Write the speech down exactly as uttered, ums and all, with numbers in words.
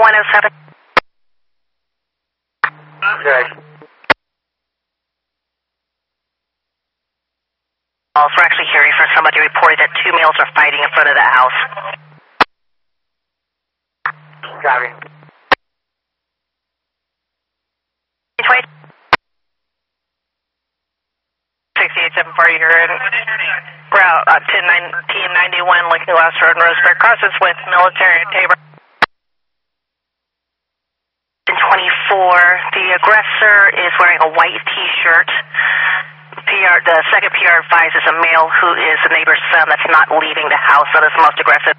one oh seven. Good. We're actually hearing from somebody reported that two males are fighting in front of the house. Copy. Wait. sixty-eight seven forty, you're in route uh, ten ninety-one, Lincoln West Road, Roseburg, crosses with military and Tabor. twenty-four, the aggressor is wearing a white t-shirt. P R, the second P R advises a male who is the neighbor's son that's not leaving the house, that is the most aggressive